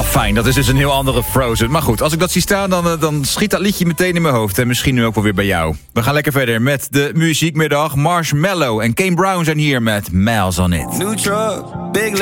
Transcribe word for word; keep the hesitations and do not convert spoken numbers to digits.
Fijn, dat is dus een heel andere Frozen. Maar goed, als ik dat zie staan, dan, dan schiet dat liedje meteen in mijn hoofd. En misschien nu ook wel weer bij jou. We gaan lekker verder met de muziekmiddag. Marshmello en Kane Brown zijn hier met Miles on It. New truck, big